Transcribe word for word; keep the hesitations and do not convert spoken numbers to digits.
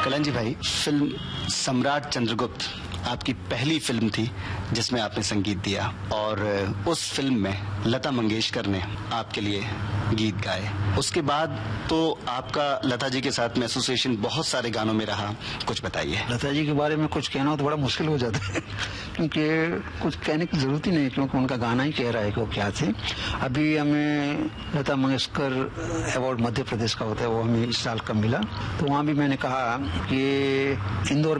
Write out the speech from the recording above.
कल्याण जी भाई, फिल्म सम्राट चंद्रगुप्त आपकी पहली फिल्म थी जिसमें आपने संगीत दिया और उस फिल्म में लता मंगेशकर ने आपके लिए गीत गाए। उसके बाद तो आपका लता जी के साथ में एसोसिएशन बहुत सारे गानों में रहा, कुछ बताइए। लता जी के बारे में कुछ कहना हो तो बड़ा मुश्किल हो जाता है क्योंकि कुछ कहने की जरूरत ही नहीं, क्योंकि उनका गाना ही कह रहा है कि वो क्या थे। अभी हमें लता मंगेशकर अवार्ड मध्य प्रदेश का होता है, वो हमें इस साल का मिला, तो वहाँ भी मैंने कहा कि इंदौर